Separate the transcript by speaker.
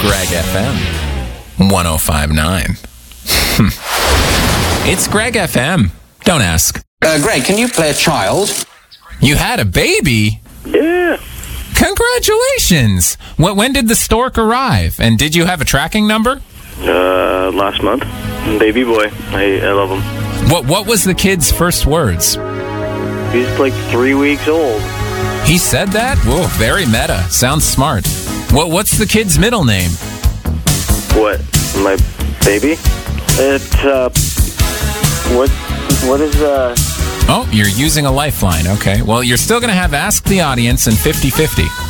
Speaker 1: Greg FM 105.9. It's Greg FM. Don't ask.
Speaker 2: Greg, can you play a child?
Speaker 1: You had a baby?
Speaker 3: Yeah.
Speaker 1: Congratulations! When did the stork arrive? And did you have a tracking number?
Speaker 3: Last month. Baby boy. I love him.
Speaker 1: What was the kid's first words?
Speaker 3: He's like 3 weeks old.
Speaker 1: He said that? Whoa, very meta. Sounds smart. What's the kid's middle name?
Speaker 3: What? My baby? What is,
Speaker 1: Oh, you're using a lifeline. Okay. Well, you're still going to have Ask the Audience and 50-50.